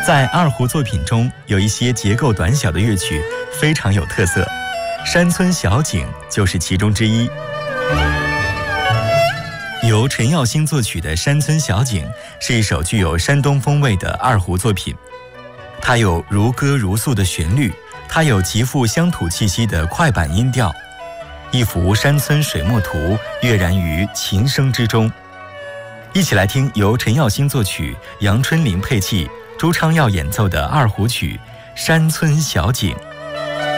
在二胡作品中，有一些结构短小的乐曲非常有特色，山村小景就是其中之一。由陈耀兴作曲的《山村小景》是一首具有山东风味的二胡作品，它有如歌如诉的旋律，它有极富乡土气息的快板音调，一幅山村水墨图跃然于琴声之中。一起来听由陈耀兴作曲、杨春林配器、朱昌耀演奏的二胡曲《山村小景》。